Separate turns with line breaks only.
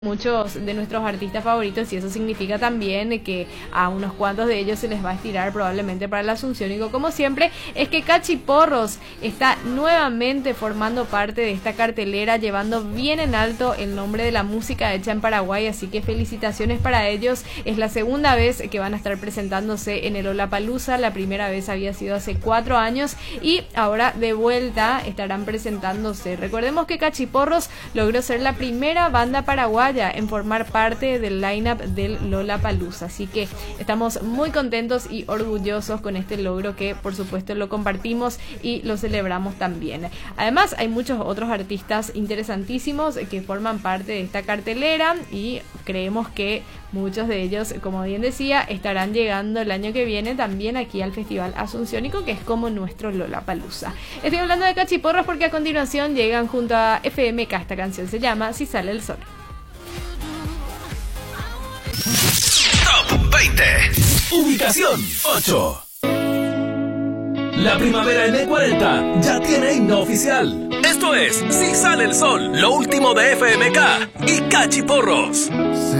muchos de nuestros artistas favoritos y eso significa también que a unos cuantos de ellos se les va a estirar probablemente para el Asunciónico. Como siempre, es que Cachiporros está nuevamente formando parte de esta cartelera, llevando bien en alto el nombre de la música hecha en Paraguay, así que felicitaciones para ellos. Es la segunda vez que van a estar presentándose en el Lollapalooza, la primera vez había sido hace 4 años y ahora de vuelta estarán presentándose. Recordemos que Cachiporros logró ser la primera banda paraguaya en formar parte del line-up del Lollapalooza, así que estamos muy contentos y orgullosos con este logro que por supuesto lo compartimos y lo celebramos también. Además hay muchos otros artistas interesantísimos que forman parte de esta cartelera y creemos que muchos de ellos, como bien decía, estarán llegando el año que viene también aquí al Festival Asunciónico, que es como nuestro Lollapalooza. Estoy hablando de Cachiporros porque a continuación llegan junto a FMK, esta canción se llama Si Sale el Sol.
Top 20. Ubicación 8. La primavera en E40 ya tiene himno oficial. Esto es Si Sale el Sol, lo último de FMK y Cachiporros.